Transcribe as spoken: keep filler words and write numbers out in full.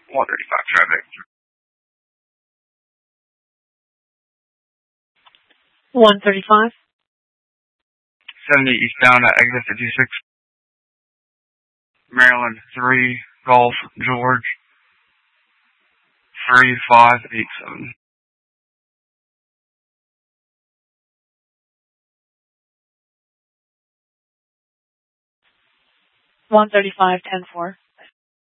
one thirty-five traffic. one thirty-five. seventy eastbound at exit fifty-six. Maryland three, Golf, George, three five eight seven. one thirty-five, ten four.